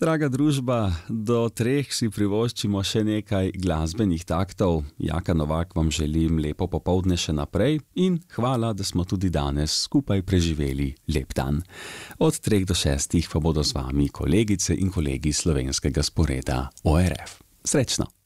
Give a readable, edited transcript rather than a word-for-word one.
Draga družba, do 3 si privoščimo še nekaj glasbenih taktov. Jaka Novak vam želim lepo popoldne še naprej in hvala, da smo tudi danes skupaj preživeli lep dan. Od 3 do 6 pa bodo z vami kolegice in kolegi slovenskega sporeda ORF. Srečno!